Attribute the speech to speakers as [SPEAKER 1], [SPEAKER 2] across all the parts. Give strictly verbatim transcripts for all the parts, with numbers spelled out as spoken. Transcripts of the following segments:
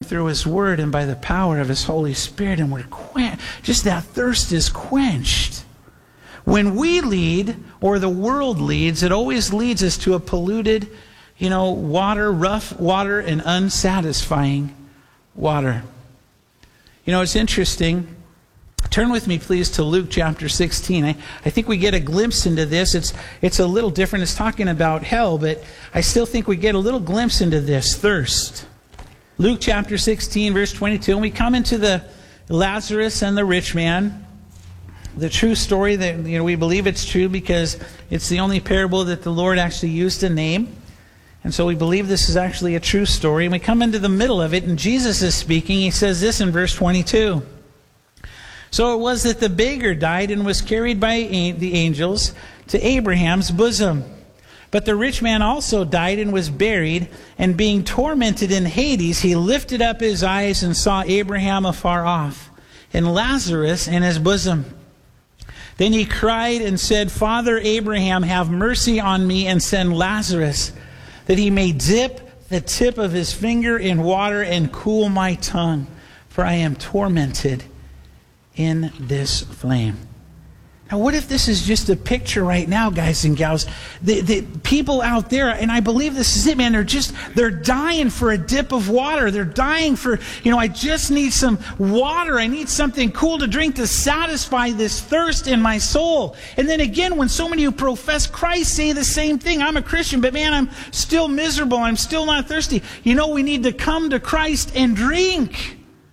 [SPEAKER 1] through his word and by the power of his Holy Spirit, and we're quenched. Just that thirst is quenched. When we lead, or the world leads, it always leads us to a polluted, you know, water, rough water, and unsatisfying water. You know, it's interesting. Turn with me, please, to Luke chapter sixteen. I, I think we get a glimpse into this. It's it's a little different. It's talking about hell, but I still think we get a little glimpse into this thirst. Luke chapter sixteen, verse twenty-two. And we come into the Lazarus and the rich man. The true story that, you know, we believe it's true because it's the only parable that the Lord actually used to name. And so we believe this is actually a true story. And we come into the middle of it, and Jesus is speaking. He says this in verse twenty-two. So it was that the beggar died and was carried by the angels to Abraham's bosom. But the rich man also died and was buried, and being tormented in Hades, he lifted up his eyes and saw Abraham afar off, and Lazarus in his bosom. Then he cried and said, Father Abraham, have mercy on me, and send Lazarus, that he may dip the tip of his finger in water and cool my tongue, for I am tormented in this flame. Now, what if this is just a picture right now, guys and gals? The, the people out there, and I believe this is it, man, they're just, they're dying for a dip of water. They're dying for, you know, I just need some water. I need something cool to drink to satisfy this thirst in my soul. And then again, when so many who profess Christ say the same thing, I'm a Christian, but man, I'm still miserable. I'm still not thirsty. You know, we need to come to Christ and drink.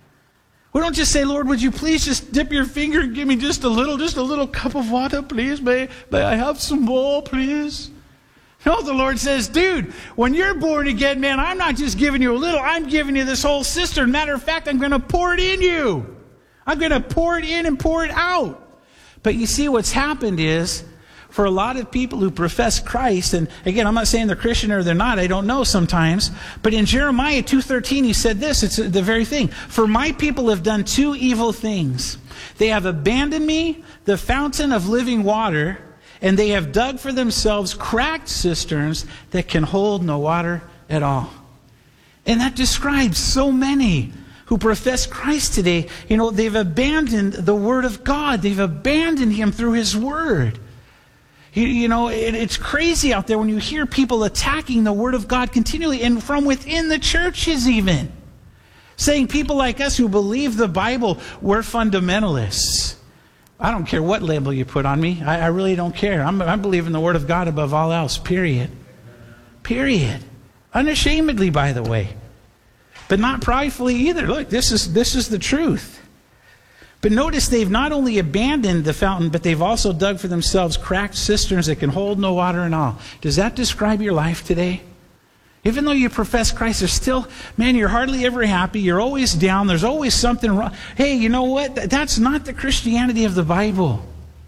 [SPEAKER 1] We don't just say, Lord, would you please just dip your finger and give me just a little, just a little cup of water, please? May, may I have some more, please? No, the Lord says, dude, when you're born again, man, I'm not just giving you a little. I'm giving you this whole cistern. Matter of fact, I'm going to pour it in you. I'm going to pour it in and pour it out. But you see, what's happened is, for a lot of people who profess Christ, and again, I'm not saying they're Christian or they're not, I don't know sometimes, but in Jeremiah two thirteen, he said this, it's the very thing. For my people have done two evil things. They have abandoned me, the fountain of living water, and they have dug for themselves cracked cisterns that can hold no water at all. And that describes so many who profess Christ today. You know, they've abandoned the Word of God. They've abandoned Him through His Word. You, you know, it, it's crazy out there when you hear people attacking the Word of God continually, and from within the churches even. Saying people like us who believe the Bible, we're fundamentalists. I don't care what label you put on me. I, I really don't care. I'm, I believe in the Word of God above all else, period. Period. Unashamedly, by the way. But not pridefully either. Look, this is this is the truth. But notice they've not only abandoned the fountain, but they've also dug for themselves cracked cisterns that can hold no water at all. Does that describe your life today? Even though you profess Christ, there's still, man, you're hardly ever happy. You're always down. There's always something wrong. Hey, you know what? That's not the Christianity of the Bible.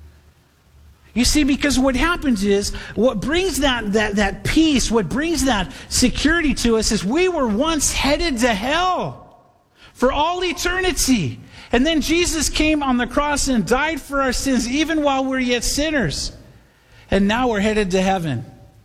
[SPEAKER 1] You see, because what happens is, what brings that, that, that peace, what brings that security to us is we were once headed to hell for all eternity. And then Jesus came on the cross and died for our sins even while we're yet sinners. And now we're headed to heaven.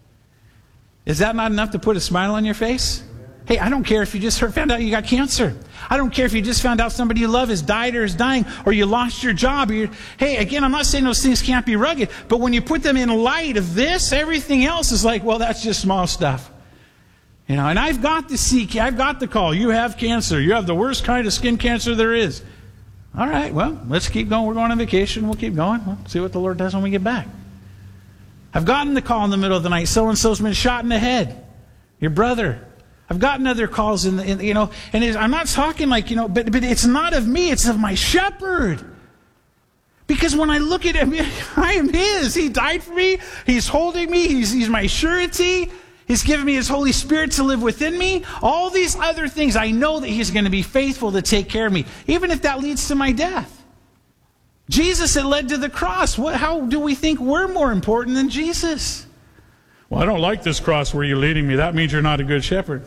[SPEAKER 1] Is that not enough to put a smile on your face? Hey, I don't care if you just heard, found out you got cancer. I don't care if you just found out somebody you love has died or is dying, or you lost your job. Or you're, hey, again, I'm not saying those things can't be rugged, but when you put them in light of this, everything else is like, well, that's just small stuff. You know, and I've got the C K, I've got the call. You have cancer. You have the worst kind of skin cancer there is. All right, well, let's keep going. We're going on vacation. We'll keep going. We'll see what the Lord does when we get back. I've gotten the call in the middle of the night. So-and-so's been shot in the head. Your brother. I've gotten other calls in the, in, you know, and I'm not talking like, you know, but, but it's not of me. It's of my shepherd. Because when I look at him, I am his. He died for me. He's holding me. He's, he's my surety. He's given me His Holy Spirit to live within me. All these other things, I know that He's going to be faithful to take care of me, even if that leads to my death. Jesus, it led to the cross. What, how do we think we're more important than Jesus? Well, I don't like this cross where you're leading me. That means you're not a good shepherd.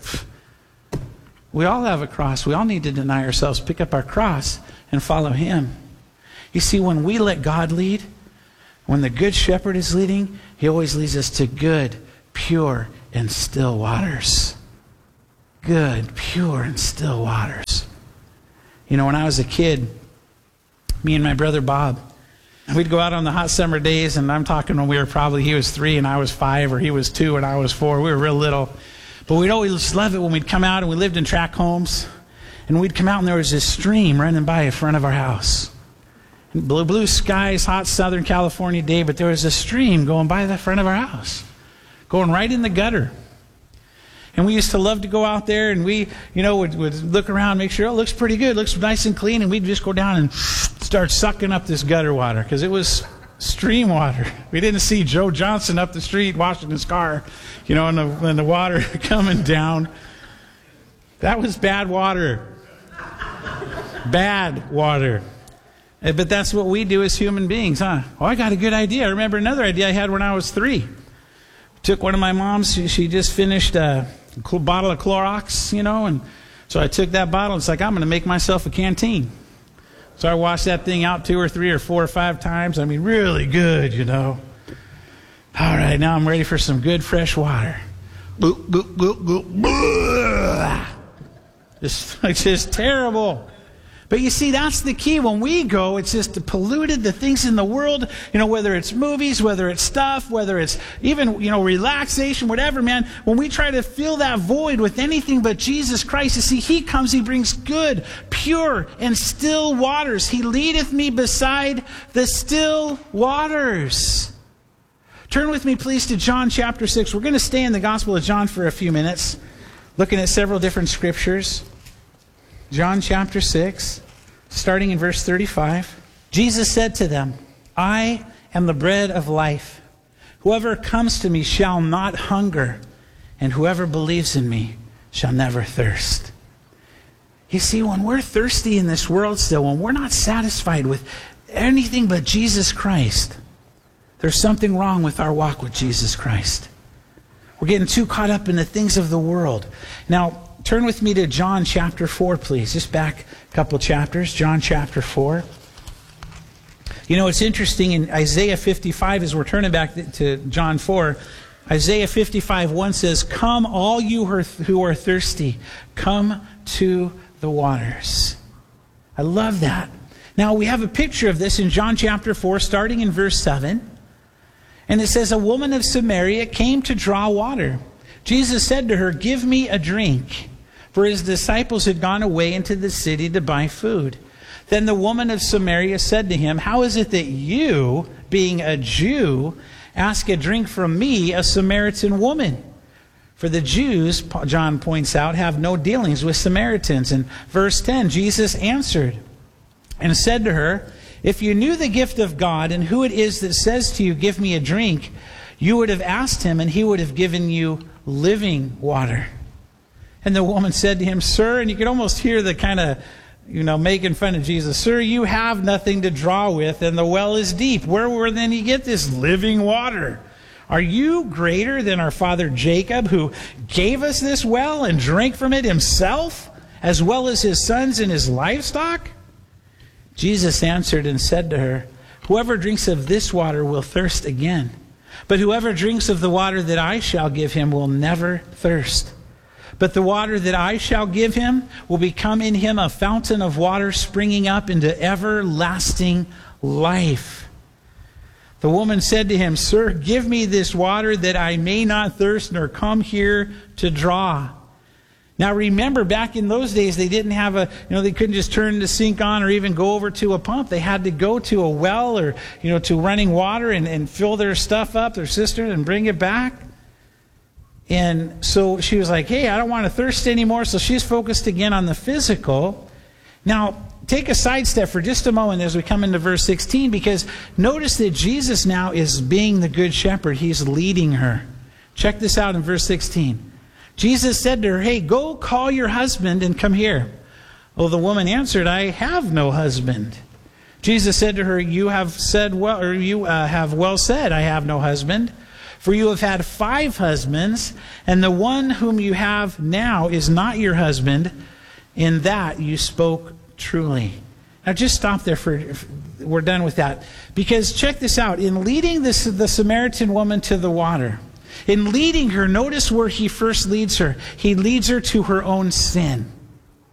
[SPEAKER 1] We all have a cross. We all need to deny ourselves, pick up our cross, and follow Him. You see, when we let God lead, when the good shepherd is leading, He always leads us to good, pure, and still waters. Good, pure, and still waters. You know, when I was a kid, me and my brother Bob, we'd go out on the hot summer days, and I'm talking when we were probably, he was three and I was five, or he was two and I was four. We were real little. But we'd always love it when we'd come out, and we lived in tract homes, and we'd come out and there was this stream running by in front of our house. Blue, blue skies, hot Southern California day, but there was a stream going by the front of our house, going right in the gutter. And we used to love to go out there, and we, you know, would, would look around, make sure, oh, it looks pretty good, it looks nice and clean, and we'd just go down and start sucking up this gutter water, because it was stream water. We didn't see Joe Johnson up the street washing his car, you know, and the, and the water coming down. That was bad water. Bad water. But that's what we do as human beings, huh? Oh, I got a good idea. I remember another idea I had when I was three. Took one of my moms, she, she just finished a bottle of Clorox, you know, and so I took that bottle. It's like, I'm going to make myself a canteen. So I washed that thing out two or three or four or five times. I mean, really good, you know. All right, now I'm ready for some good fresh water. Boop, boop, boop, boop, boop. It's, it's just terrible. But you see, that's the key. When we go, it's just polluted, the things in the world, you know, whether it's movies, whether it's stuff, whether it's even, you know, relaxation, whatever, man. When we try to fill that void with anything but Jesus Christ, you see, He comes, He brings good, pure, and still waters. He leadeth me beside the still waters. Turn with me, please, to John chapter six. We're going to stay in the Gospel of John for a few minutes, looking at several different scriptures. John chapter six, starting in verse thirty-five. Jesus said to them, I am the bread of life. Whoever comes to me shall not hunger, and whoever believes in me shall never thirst. You see, when we're thirsty in this world still, when we're not satisfied with anything but Jesus Christ, there's something wrong with our walk with Jesus Christ. We're getting too caught up in the things of the world. Now, turn with me to John chapter four, please. Just back a couple chapters. John chapter four. You know, it's interesting in Isaiah fifty-five, as we're turning back to John four, Isaiah fifty-five one says, come all you who are thirsty, come to the waters. I love that. Now, we have a picture of this in John chapter four, starting in verse seven. And it says, a woman of Samaria came to draw water. Jesus said to her, give me a drink. For his disciples had gone away into the city to buy food. Then the woman of Samaria said to him, how is it that you, being a Jew, ask a drink from me, a Samaritan woman? For the Jews, John points out, have no dealings with Samaritans. In verse ten, Jesus answered and said to her, if you knew the gift of God and who it is that says to you, give me a drink, you would have asked him and he would have given you living water. And the woman said to him, sir, and you could almost hear the kind of, you know, making fun of Jesus. Sir, you have nothing to draw with, and the well is deep. Where will then you get this living water? Are you greater than our father Jacob, who gave us this well and drank from it himself, as well as his sons and his livestock? Jesus answered and said to her, whoever drinks of this water will thirst again. But whoever drinks of the water that I shall give him will never thirst. But the water that I shall give him will become in him a fountain of water springing up into everlasting life. The woman said to him, sir, give me this water that I may not thirst nor come here to draw. Now remember, back in those days, they didn't have a, you know, they couldn't just turn the sink on or even go over to a pump. They had to go to a well or, you know, to running water and, and fill their stuff up, their cistern, and bring it back. And so she was like, hey, I don't want to thirst anymore. So she's focused again on the physical. Now, take a sidestep for just a moment as we come into verse sixteen, because notice that Jesus now is being the good shepherd. He's leading her. Check this out in verse sixteen. Jesus said to her, hey, go call your husband and come here. Well, the woman answered, I have no husband. Jesus said to her, you have said well, or you uh, have well said, I have no husband. For you have had five husbands, and the one whom you have now is not your husband. In that you spoke truly. Now just stop there for, we're done with that. Because check this out. In leading this, the Samaritan woman to the water, in leading her, notice where he first leads her. He leads her to her own sin.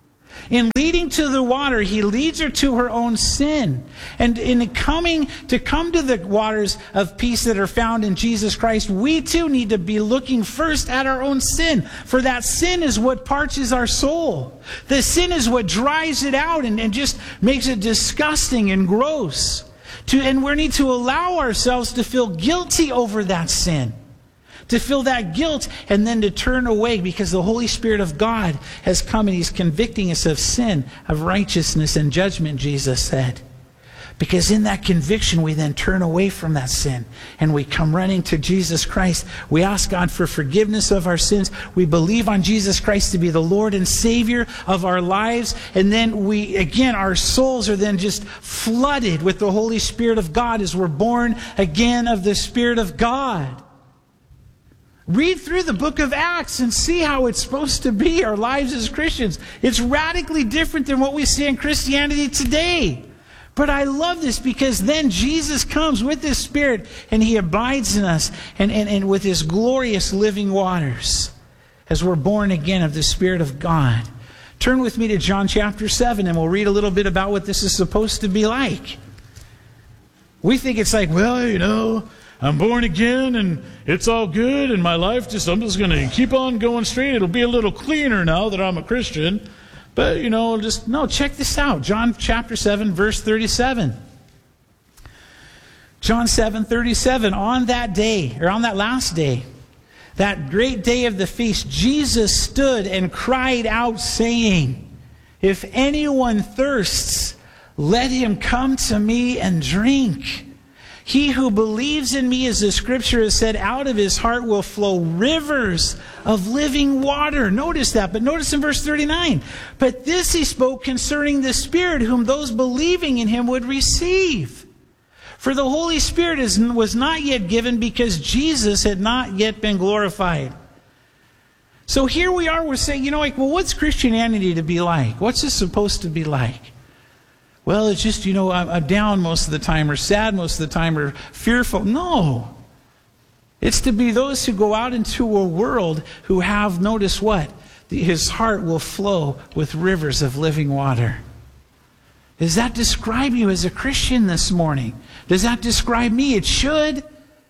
[SPEAKER 1] In leading to the water, he leads her to her own sin. And in coming to come to the waters of peace that are found in Jesus Christ, we too need to be looking first at our own sin. For that sin is what parches our soul. The sin is what dries it out and, and just makes it disgusting and gross. To, and we need to allow ourselves to feel guilty over that sin. To feel that guilt and then to turn away, because the Holy Spirit of God has come and He's convicting us of sin, of righteousness and judgment, Jesus said. Because in that conviction, we then turn away from that sin and we come running to Jesus Christ. We ask God for forgiveness of our sins. We believe on Jesus Christ to be the Lord and Savior of our lives. And then we, again, our souls are then just flooded with the Holy Spirit of God as we're born again of the Spirit of God. Read through the book of Acts and see how it's supposed to be, our lives as Christians. It's radically different than what we see in Christianity today. But I love this because then Jesus comes with His Spirit and He abides in us and, and, and with His glorious living waters as we're born again of the Spirit of God. Turn with me to John chapter seven and we'll read a little bit about what this is supposed to be like. We think it's like, well, you know, I'm born again and it's all good and my life just, I'm just going to keep on going straight. It'll be a little cleaner now that I'm a Christian. But, you know, just, no, check this out. John chapter seven, verse thirty-seven. John seven, thirty-seven. On that day, or on that last day, that great day of the feast, Jesus stood and cried out saying, if anyone thirsts, let him come to me and drink. He who believes in me, as the scripture has said, out of his heart will flow rivers of living water. Notice that. But notice in verse thirty-nine. But this he spoke concerning the Spirit, whom those believing in him would receive. For the Holy Spirit is, was not yet given because Jesus had not yet been glorified. So here we are, we're saying, you know, like, well, what's Christianity to be like? What's this supposed to be like? Well, it's just, you know, I'm, I'm down most of the time, or sad most of the time, or fearful. No. It's to be those who go out into a world who have, notice what? His heart will flow with rivers of living water. Does that describe you as a Christian this morning? Does that describe me? It should.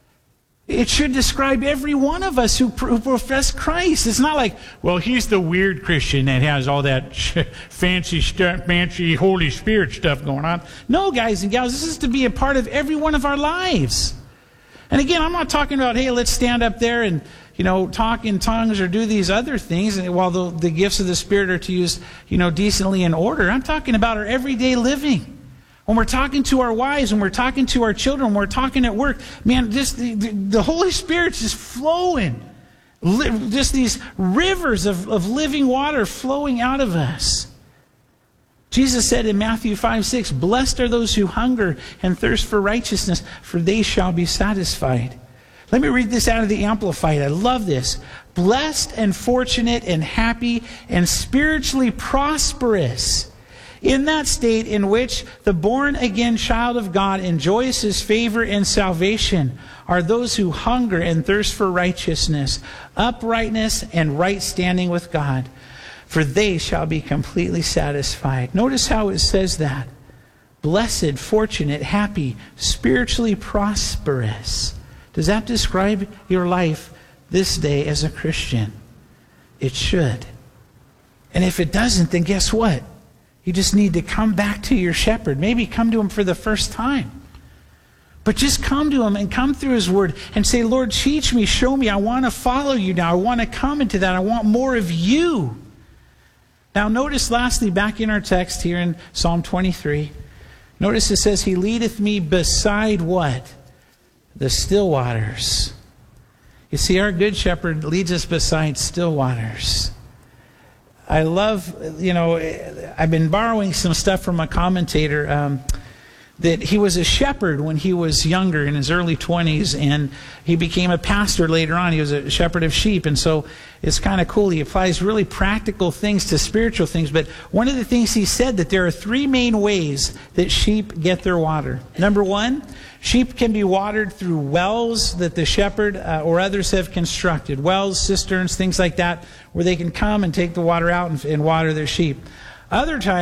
[SPEAKER 1] It should describe every one of us who, who profess Christ. It's not like, well, he's the weird Christian that has all that fancy stuff, fancy Holy Spirit stuff going on. No, guys and gals, this is to be a part of every one of our lives. And again, I'm not talking about, hey, let's stand up there and, you know, talk in tongues or do these other things while the, the gifts of the Spirit are to use, you know, decently in order. I'm talking about our everyday living. When we're talking to our wives, when we're talking to our children, when we're talking at work, man, just the, the, the Holy Spirit's just flowing. Li- just these rivers of, of living water flowing out of us. Jesus said in Matthew five six, blessed are those who hunger and thirst for righteousness, for they shall be satisfied. Let me read this out of the Amplified. I love this. Blessed and fortunate and happy and spiritually prosperous, in that state in which the born-again child of God enjoys His favor and salvation, are those who hunger and thirst for righteousness, uprightness, and right standing with God, for they shall be completely satisfied. Notice how it says that. Blessed, fortunate, happy, spiritually prosperous. Does that describe your life this day as a Christian? It should. And if it doesn't, then guess what? You just need to come back to your shepherd. Maybe come to him for the first time. But just come to him and come through his word and say, Lord, teach me, show me. I want to follow you now. I want to come into that. I want more of you. Now notice lastly, back in our text here in Psalm twenty-three, notice it says, He leadeth me beside what? The still waters. You see, our good shepherd leads us beside still waters. I love, you know, I've been borrowing some stuff from a commentator um, that he was a shepherd when he was younger, in his early twenties, and he became a pastor later on. He was a shepherd of sheep, and so it's kind of cool. He applies really practical things to spiritual things, but one of the things he said, that there are three main ways that sheep get their water. Number one, sheep can be watered through wells that the shepherd uh, or others have constructed. Wells, cisterns, things like that, where they can come and take the water out and, and water their sheep. Other times,